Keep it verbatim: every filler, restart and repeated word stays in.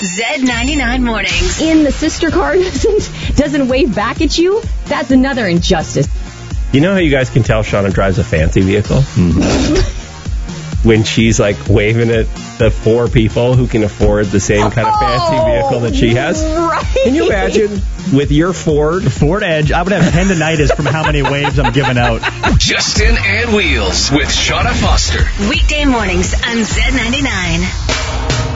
Z ninety-nine Mornings. And the sister car doesn't, doesn't wave back at you? That's another injustice. You know how you guys can tell Shauna drives a fancy vehicle? Mm-hmm. When she's like waving at the four people who can afford the same kind of fancy Oh, vehicle that she has. Right. Can you imagine with your Ford? The Ford Edge, I would have tendonitis from how many waves I'm giving out. Justin and Wheels with Shauna Foster. Weekday mornings on Z ninety-nine.